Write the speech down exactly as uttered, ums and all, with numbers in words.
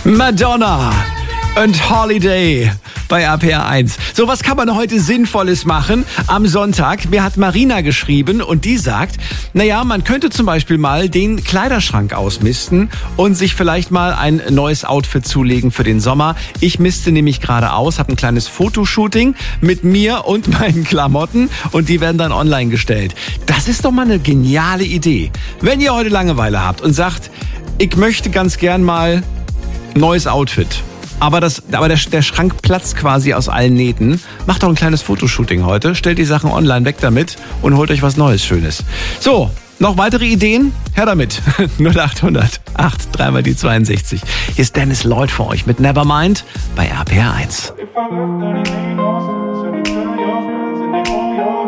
Madonna und Holiday bei R P R eins. So, was kann man heute Sinnvolles machen am Sonntag? Mir hat Marina geschrieben und die sagt, naja, man könnte zum Beispiel mal den Kleiderschrank ausmisten und sich vielleicht mal ein neues Outfit zulegen für den Sommer. Ich misste nämlich gerade aus, habe ein kleines Fotoshooting mit mir und meinen Klamotten und die werden dann online gestellt. Das ist doch mal eine geniale Idee. Wenn ihr heute Langeweile habt und sagt, ich möchte ganz gern mal neues Outfit, aber, das, aber der, der Schrank platzt quasi aus allen Nähten. Macht doch ein kleines Fotoshooting heute, stellt die Sachen online, weg damit und holt euch was Neues, Schönes. So, noch weitere Ideen? Her damit. null acht hundert acht, dreimal die zweiundsechzig. Hier ist Dennis Lloyd für euch mit Nevermind bei R P R eins.